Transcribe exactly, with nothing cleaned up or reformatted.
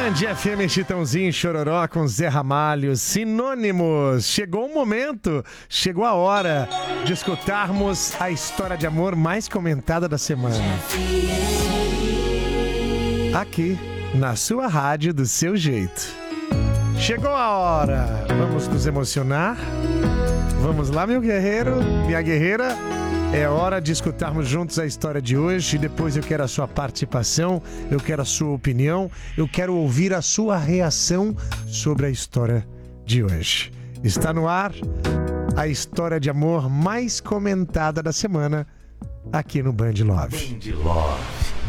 Band F M Chitãozinho Chororó com Zé Ramalho, sinônimos. Chegou o momento, chegou a hora de escutarmos a história de amor mais comentada da semana. Aqui, na sua rádio, do seu jeito. Chegou a hora. Vamos nos emocionar? Vamos lá, meu guerreiro, minha guerreira. É hora de escutarmos juntos a história de hoje. Depois eu quero a sua participação, eu quero a sua opinião, eu quero ouvir a sua reação sobre a história de hoje. Está no ar a história de amor mais comentada da semana aqui no Band Love. Band Love.